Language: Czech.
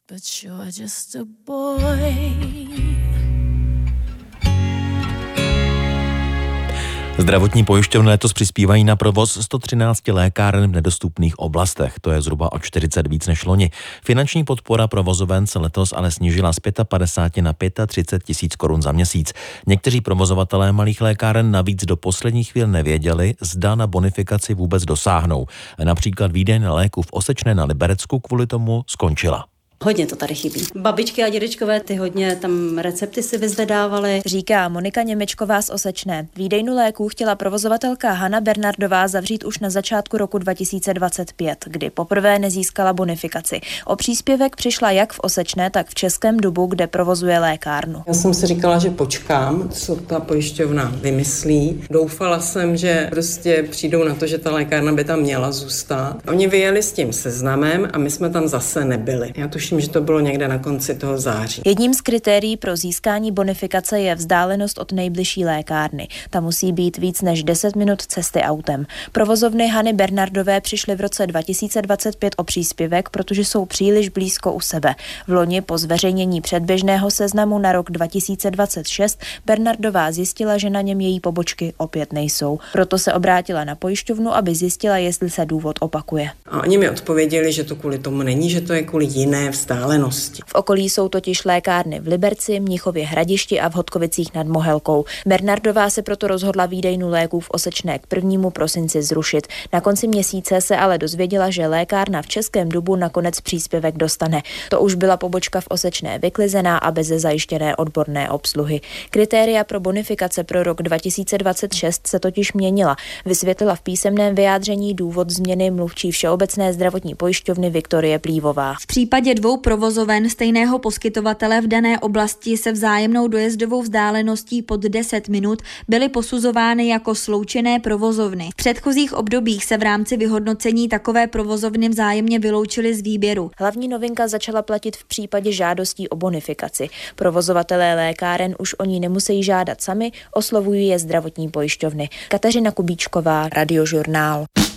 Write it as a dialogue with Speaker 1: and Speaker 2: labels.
Speaker 1: but you're just a boy.
Speaker 2: Zdravotní pojišťovny letos přispívají na provoz 113 lékáren v nedostupných oblastech, to je zhruba o 40 víc než loni. Finanční podpora provozoven se letos ale snížila z 55 na 35 tisíc korun za měsíc. Někteří provozovatelé malých lékáren navíc do poslední chvíle nevěděli, zda na bonifikaci vůbec dosáhnou. Například výdejna léků v Osečné na Liberecku kvůli tomu skončila.
Speaker 3: Hodně to tady chybí. Babičky a dědečkové, ty hodně tam recepty si vyzvedávaly.
Speaker 4: Říká Monika Němečková z Osečné. Výdejnu léků chtěla provozovatelka Hana Bernardová zavřít už na začátku roku 2025, kdy poprvé nezískala bonifikaci. O příspěvek přišla jak v Osečné, tak v Českém Dubu, kde provozuje lékárnu.
Speaker 5: Já jsem si říkala, že počkám, co ta pojišťovna vymyslí. Doufala jsem, že prostě přijdou na to, že ta lékárna by tam měla zůstat. Oni vyjeli s tím seznamem a my jsme tam zase nebyli. Já tuším, že to bylo někde na konci toho září.
Speaker 4: Jedním z kritérií pro získání bonifikace je vzdálenost od nejbližší lékárny. Ta musí být víc než 10 minut cesty autem. Provozovny Hany Bernardové přišly v roce 2025 o příspěvek, protože jsou příliš blízko u sebe. V loni po zveřejnění předběžného seznamu na rok 2026 Bernardová zjistila, že na něm její pobočky opět nejsou. Proto se obrátila na pojišťovnu, aby zjistila, jestli se důvod opakuje.
Speaker 5: A oni mi odpověděli, že to kvůli tomu není, že to je kvůli jiné vzdálenosti.
Speaker 4: V okolí jsou totiž lékárny v Liberci, Mnichově Hradišti a v Hodkovicích nad Mohelkou. Bernardová se proto rozhodla výdejnu léků v Osečné k 1. prosinci zrušit. Na konci měsíce se ale dozvěděla, že lékárna v Českém Dubu nakonec příspěvek dostane. To už byla pobočka v Osečné vyklizená a bez zajištěné odborné obsluhy. Kritéria pro bonifikace pro rok 2026 se totiž měnila. Vysvětlila v písemném vyjádření důvod změny mluvčí Všeobecné zdravotní pojišťovny Viktorie Plívová.
Speaker 6: V případě 2 provozoven stejného poskytovatele v dané oblasti se vzájemnou dojezdovou vzdáleností pod 10 minut byly posuzovány jako sloučené provozovny. V předchozích obdobích se v rámci vyhodnocení takové provozovny vzájemně vyloučily z výběru.
Speaker 4: Hlavní novinka začala platit v případě žádostí o bonifikaci. Provozovatelé lékáren už o ní nemusí žádat sami, oslovují je zdravotní pojišťovny. Kateřina Kubíčková, Radiožurnál.